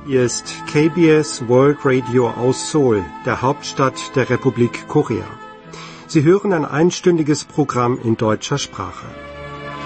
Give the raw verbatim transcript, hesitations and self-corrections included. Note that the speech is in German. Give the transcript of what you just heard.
Hier ist K B S World Radio aus Seoul, der Hauptstadt der Republik Korea. Sie hören ein einstündiges Programm in deutscher Sprache.